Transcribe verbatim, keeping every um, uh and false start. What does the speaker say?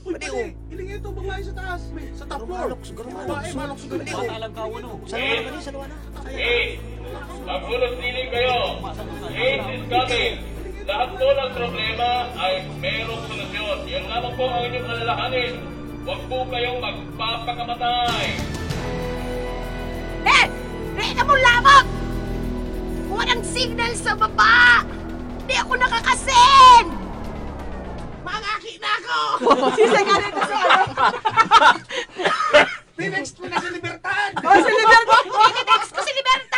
Uy, pwede. Iling ito, baglayo sa taas. Sa top floor. Babae, malok sa galing. Matalang ka uno. Sa luwa na kani, sa luwa na. Eh, magulos dili kayo. Aid is coming. Lahat po ng problema ay merong solusyon. Yan lamang po ang inyong alalahanin. Huwag po kayong magpapakamatay. Eh! Rena mo lamang! Walang signal sa baba! Di ako nakakasin! Mangaki na ako! Sisa ka dito sa ano. Tinext mo na si Libertad! Oh, si Libertad! Iti-text ko si Libertad!